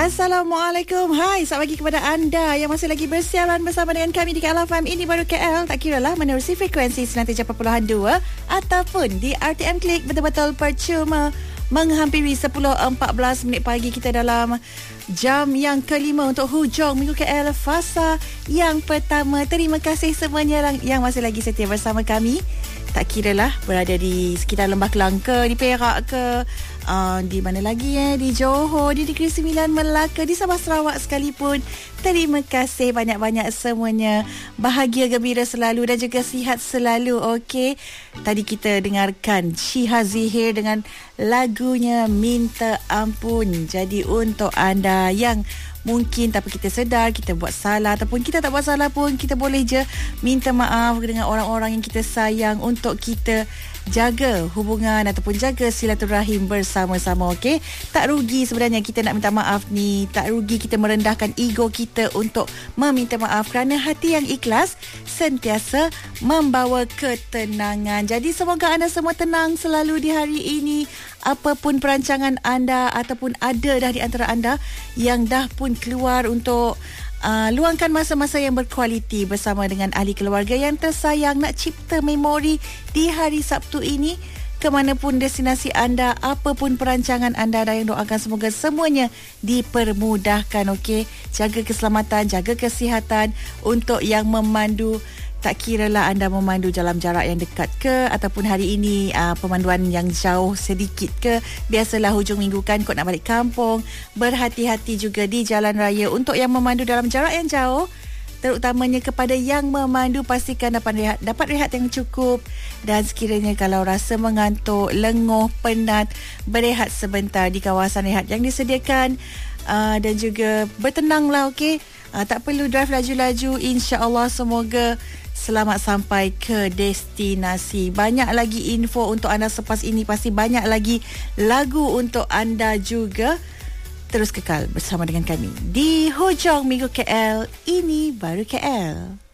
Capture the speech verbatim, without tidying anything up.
Assalamualaikum. Hai, selamat pagi kepada anda yang masih lagi bersiaran bersama dengan kami di K L F M. Ini baru K L, tak kira lah menerusi frekuensi sembilan puluh tujuh perpuluhan dua ataupun di R T M Klik, betul-betul percuma menghampiri sepuluh empat belas minit pagi kita dalam jam yang kelima untuk hujung minggu K L Fasa yang pertama. Terima kasih semuanya yang masih lagi setia bersama kami. Tak kira lah berada di sekitar Lembah Kelang ke, di Perak ke, uh, di mana lagi eh, di Johor, di Negeri Sembilan, Melaka, di Sabah Sarawak sekalipun. Terima kasih banyak-banyak semuanya. Bahagia, gembira selalu dan juga sihat selalu. Okey, tadi kita dengarkan Syiha Zihir dengan lagunya Minta Ampun. Jadi untuk anda yang mungkin tanpa kita sedar kita buat salah, ataupun kita tak buat salah pun, kita boleh je minta maaf dengan orang-orang yang kita sayang untuk kita jaga hubungan ataupun jaga silaturahim bersama-sama. Okey, tak rugi sebenarnya kita nak minta maaf ni. Tak rugi kita merendahkan ego kita untuk meminta maaf, kerana hati yang ikhlas sentiasa membawa ketenangan. Jadi semoga anda semua tenang selalu di hari ini. Apapun perancangan anda ataupun ada dah di antara anda yang dah pun keluar untuk uh, luangkan masa-masa yang berkualiti bersama dengan ahli keluarga yang tersayang, nak cipta memori di hari Sabtu ini, ke mana pun destinasi anda, apapun perancangan anda, dan yang doakan semoga semuanya dipermudahkan. Okey, jaga keselamatan, jaga kesihatan untuk yang memandu. Tak kiralah anda memandu dalam jarak yang dekat ke, ataupun hari ini uh, pemanduan yang jauh sedikit ke. Biasalah hujung minggu kan kau nak balik kampung. Berhati-hati juga di jalan raya. Untuk yang memandu dalam jarak yang jauh, terutamanya kepada yang memandu, pastikan dapat rehat, dapat rehat yang cukup. Dan sekiranya kalau rasa mengantuk, lenguh, penat, berehat sebentar di kawasan rehat yang disediakan. Uh, dan juga bertenanglah. Okey, uh, tak perlu drive laju-laju. InsyaAllah semoga selamat sampai ke destinasi. Banyak lagi info untuk anda selepas ini. Pasti banyak lagi lagu untuk anda juga. Terus kekal bersama dengan kami di hujung minggu K L. Ini baru K L.